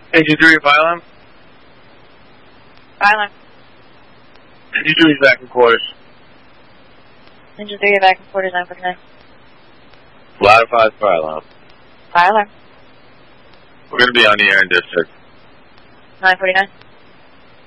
Engine 3, fire alarm. Fire alarm. Engine 3 is back in quarters. Engine 3, you're back in quarters, 949. Ladder 5, fire alarm. Fire alarm. We're going to be on the air in district. 949.